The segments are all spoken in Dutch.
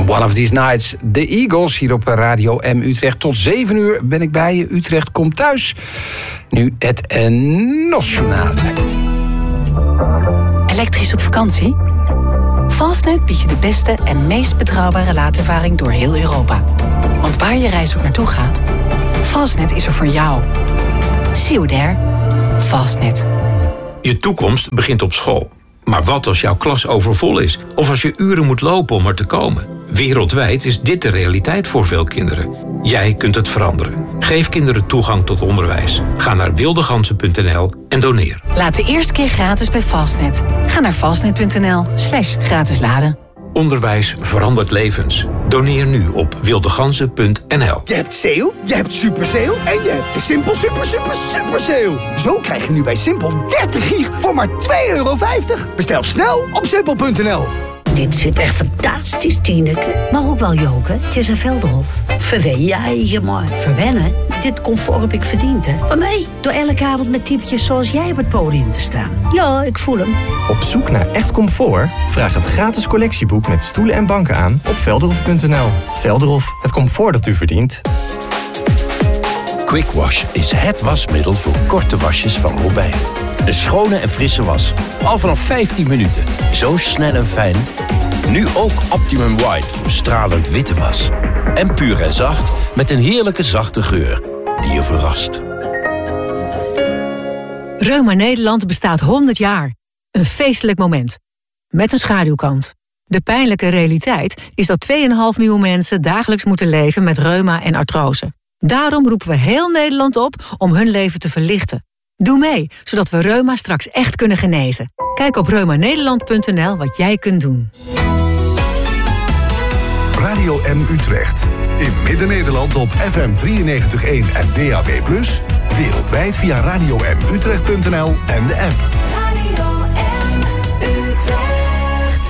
One of These Nights, de Eagles, hier op Radio M Utrecht. Tot 7 uur ben ik bij je. Utrecht komt thuis. Nu het NOS-journaal. Elektrisch op vakantie? Fastnet biedt je de beste en meest betrouwbare laadervaring door heel Europa. Want waar je reis ook naartoe gaat, Fastnet is er voor jou. See you there. Fastnet. Je toekomst begint op school. Maar wat als jouw klas overvol is? Of als je uren moet lopen om er te komen? Wereldwijd is dit de realiteit voor veel kinderen. Jij kunt het veranderen. Geef kinderen toegang tot onderwijs. Ga naar wildeganzen.nl en doneer. Laat de eerste keer gratis bij Fastnet. Ga naar fastnet.nl/gratis laden. Onderwijs verandert levens. Doneer nu op wildeganzen.nl. Je hebt sale, je hebt super sale en je hebt de Simpel super sale. Zo krijg je nu bij Simpel 30 gig voor maar €2,50. Bestel snel op simpel.nl. Dit zit echt fantastisch, Tineke. Maar ook wel joken. Het is een Velderhof. Verwen jij maar. Verwennen? Dit comfort heb ik verdiend, hè. Maar mij, door elke avond met typetjes zoals jij op het podium te staan. Ja, ik voel hem. Op zoek naar echt comfort? Vraag het gratis collectieboek met stoelen en banken aan op velderhof.nl. Velderhof, het comfort dat u verdient. Quick Wash is het wasmiddel voor korte wasjes van Robijn. Een schone en frisse was. Al vanaf 15 minuten. Zo snel en fijn. Nu ook Optimum White voor stralend witte was. En puur en zacht met een heerlijke zachte geur die je verrast. Reuma Nederland bestaat 100 jaar. Een feestelijk moment. Met een schaduwkant. De pijnlijke realiteit is dat 2,5 miljoen mensen dagelijks moeten leven met reuma en artrose. Daarom roepen we heel Nederland op om hun leven te verlichten. Doe mee, zodat we reuma straks echt kunnen genezen. Kijk op reumanederland.nl wat jij kunt doen. Radio M Utrecht. In Midden-Nederland op FM 93.1 en DAB+. Wereldwijd via radiomutrecht.nl en de app. Radio M Utrecht.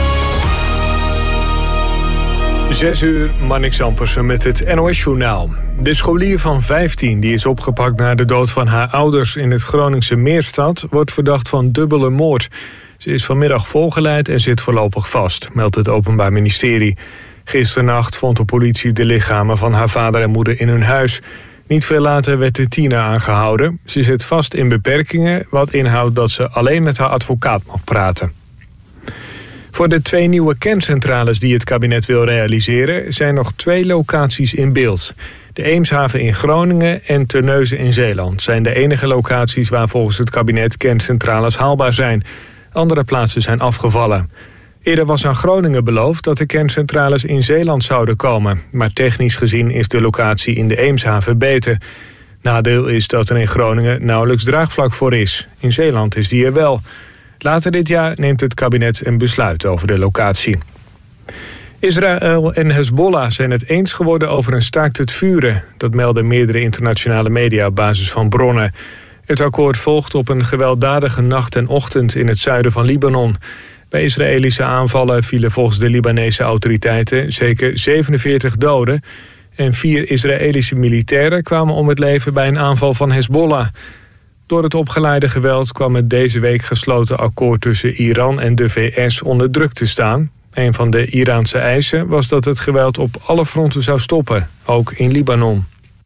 6 uur, Marnix Ampersen met het NOS-journaal. De scholier van 15, die is opgepakt na de dood van haar ouders in het Groningse Meerstad, wordt verdacht van dubbele moord. Ze is vanmiddag voorgeleid en zit voorlopig vast, meldt het Openbaar Ministerie. Gisternacht vond de politie de lichamen van haar vader en moeder in hun huis. Niet veel later werd de tiener aangehouden. Ze zit vast in beperkingen, wat inhoudt dat ze alleen met haar advocaat mag praten. Voor de 2 nieuwe kerncentrales die het kabinet wil realiseren zijn nog 2 locaties in beeld. De Eemshaven in Groningen en Terneuzen in Zeeland zijn de enige locaties waar volgens het kabinet kerncentrales haalbaar zijn. Andere plaatsen zijn afgevallen. Eerder was aan Groningen beloofd dat de kerncentrales in Zeeland zouden komen. Maar technisch gezien is de locatie in de Eemshaven beter. Nadeel is dat er in Groningen nauwelijks draagvlak voor is. In Zeeland is die er wel. Later dit jaar neemt het kabinet een besluit over de locatie. Israël en Hezbollah zijn het eens geworden over een staakt het vuren. Dat melden meerdere internationale media op basis van bronnen. Het akkoord volgt op een gewelddadige nacht en ochtend in het zuiden van Libanon. Bij Israëlische aanvallen vielen volgens de Libanese autoriteiten zeker 47 doden. En 4 Israëlische militairen kwamen om het leven bij een aanval van Hezbollah. Door het opgeleide geweld kwam het deze week gesloten akkoord tussen Iran en de VS onder druk te staan. Een van de Iraanse eisen was dat het geweld op alle fronten zou stoppen, ook in Libanon.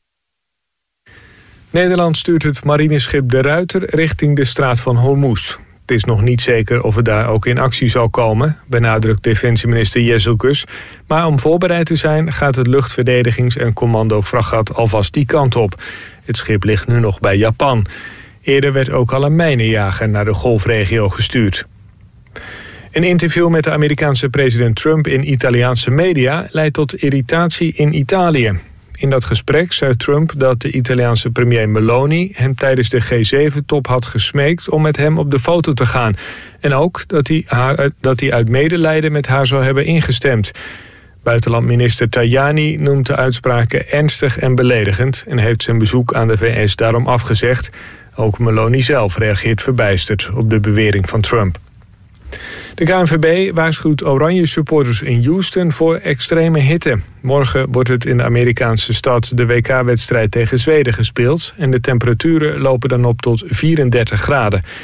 Nederland stuurt het marineschip De Ruiter richting de straat van Hormuz. Het is nog niet zeker of het daar ook in actie zal komen, benadrukt defensieminister Jezelkus. Maar om voorbereid te zijn gaat het luchtverdedigings- en commando-fragat alvast die kant op. Het schip ligt nu nog bij Japan. Eerder werd ook al een mijnenjager naar de golfregio gestuurd. Een interview met de Amerikaanse president Trump in Italiaanse media leidt tot irritatie in Italië. In dat gesprek zei Trump dat de Italiaanse premier Meloni hem tijdens de G7-top had gesmeekt om met hem op de foto te gaan. En ook dat hij uit medelijden met haar zou hebben ingestemd. Buitenlandminister Tajani noemt de uitspraken ernstig en beledigend en heeft zijn bezoek aan de VS daarom afgezegd. Ook Meloni zelf reageert verbijsterd op de bewering van Trump. De KNVB waarschuwt Oranje supporters in Houston voor extreme hitte. Morgen wordt het in de Amerikaanse stad de WK-wedstrijd tegen Zweden gespeeld en de temperaturen lopen dan op tot 34 graden.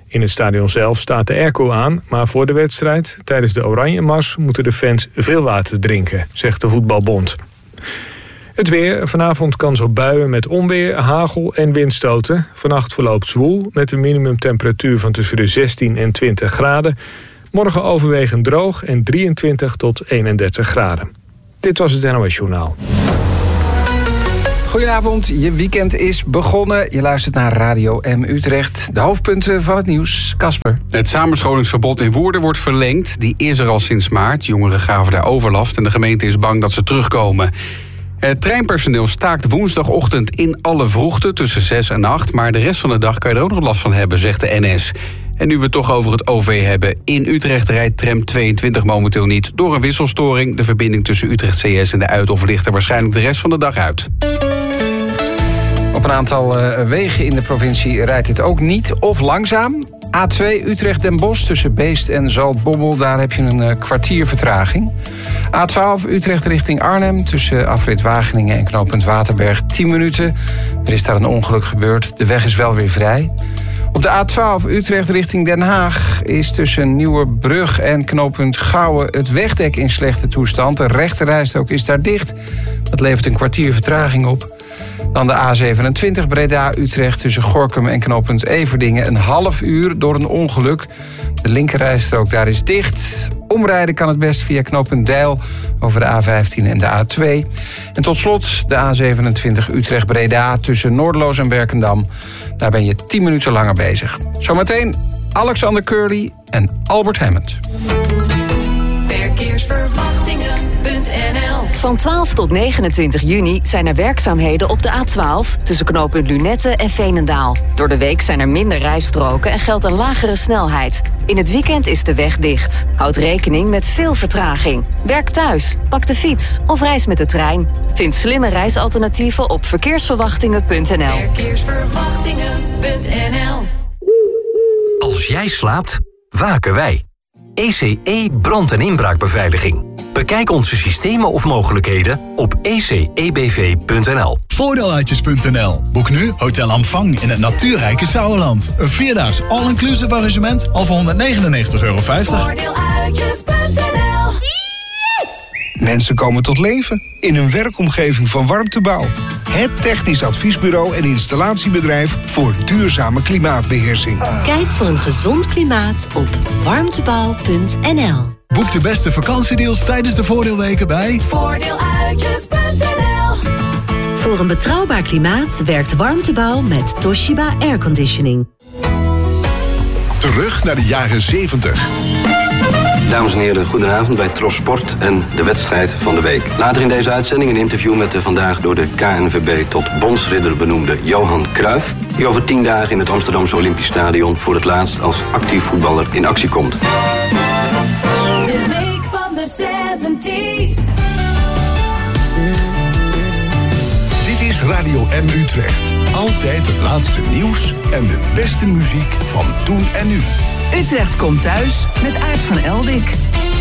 In het stadion zelf staat de airco aan, maar voor de wedstrijd, tijdens de Oranje Mars, moeten de fans veel water drinken, zegt de voetbalbond. Het weer, vanavond kans op buien met onweer, hagel en windstoten. Vannacht verloopt zwoel met een minimumtemperatuur van tussen de 16 en 20 graden. Morgen overwegend droog en 23 tot 31 graden. Dit was het NOS Journaal. Goedenavond, je weekend is begonnen. Je luistert naar Radio M Utrecht. De hoofdpunten van het nieuws. Casper. Het samenscholingsverbod in Woerden wordt verlengd. Die is er al sinds maart. Jongeren gaven daar overlast en de gemeente is bang dat ze terugkomen. Het treinpersoneel staakt woensdagochtend in alle vroegte tussen 6 en 8... maar de rest van de dag kan je er ook nog last van hebben, zegt de NS. En nu we het toch over het OV hebben. In Utrecht rijdt tram 22 momenteel niet door een wisselstoring. De verbinding tussen Utrecht CS en de Uithof ligt er waarschijnlijk de rest van de dag uit. Op een aantal wegen in de provincie rijdt het ook niet of langzaam. A2 Utrecht-Den Bosch tussen Beest en Zaltbommel, daar heb je een kwartier vertraging. A12 Utrecht richting Arnhem tussen afrit Wageningen en knooppunt Waterberg 10 minuten. Er is daar een ongeluk gebeurd, de weg is wel weer vrij. Op de A12 Utrecht richting Den Haag is tussen Nieuwerbrug en knooppunt Gouwen het wegdek in slechte toestand. De rechterrijstrook is daar dicht. Dat levert een kwartier vertraging op. Dan de A27 Breda-Utrecht tussen Gorinchem en knooppunt Everdingen. Een half uur door een ongeluk. De linkerrijstrook daar is dicht. Omrijden kan het best via knooppunt Deil over de A15 en de A2. En tot slot de A27 Utrecht-Breda tussen Noorderloos en Werkendam. Daar ben je 10 minuten langer bezig. Zometeen Alexander Curly en Albert Hammond. Verkeersverwachtingen.nl. Van 12 tot 29 juni zijn er werkzaamheden op de A12... tussen knooppunt Lunette en Veenendaal. Door de week zijn er minder rijstroken en geldt een lagere snelheid. In het weekend is de weg dicht. Houd rekening met veel vertraging. Werk thuis, pak de fiets of reis met de trein. Vind slimme reisalternatieven op verkeersverwachtingen.nl. Verkeersverwachtingen.nl. Als jij slaapt, waken wij. ECE brand- en inbraakbeveiliging. Bekijk onze systemen of mogelijkheden op ecebv.nl. Voordeeluitjes.nl. Boek nu Hotel Amfang in het natuurrijke Sauerland. Een 4-daags all-inclusive arrangement al voor €199,50. Voordeeluitjes.nl. Mensen komen tot leven in een werkomgeving van Warmtebouw. Het technisch adviesbureau en installatiebedrijf voor duurzame klimaatbeheersing. Kijk voor een gezond klimaat op warmtebouw.nl. Boek de beste vakantiedeals tijdens de voordeelweken bij Voordeeluitjes.nl. Voor een betrouwbaar klimaat werkt Warmtebouw met Toshiba Airconditioning. Terug naar de jaren 70. Dames en heren, goedenavond bij Tros Sport en de wedstrijd van de week. Later in deze uitzending een interview met de vandaag door de KNVB tot bondsridder benoemde Johan Cruijff, die over 10 dagen in het Amsterdamse Olympisch Stadion voor het laatst als actief voetballer in actie komt. De week van de 70s. Dit is Radio M Utrecht. Altijd het laatste nieuws en de beste muziek van toen en nu. Utrecht komt thuis met Aart van Eldik.